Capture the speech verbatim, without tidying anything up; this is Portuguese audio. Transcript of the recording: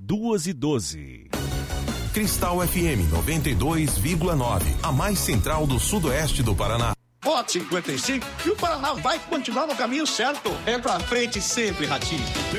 duas e doze. Cristal F M noventa e dois vírgula nove, a mais central do sudoeste do Paraná. Vote cinquenta e cinco e o Paraná vai continuar no caminho certo. É pra frente sempre, Ratinho.